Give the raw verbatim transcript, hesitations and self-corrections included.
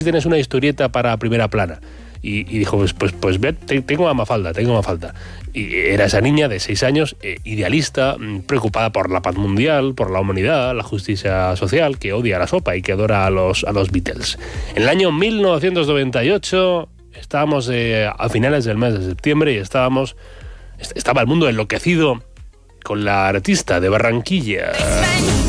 tienes una historieta para Primera Plana. Y, y dijo, pues, pues, pues ve, te, tengo a Mafalda, tengo a Mafalda. Y era esa niña de seis años, eh, idealista, preocupada por la paz mundial, por la humanidad, la justicia social, que odia la sopa y que adora a los, a los Beatles. En el año mil novecientos noventa y ocho, estábamos eh, a finales del mes de septiembre y estábamos, estaba el mundo enloquecido con la artista de Barranquilla.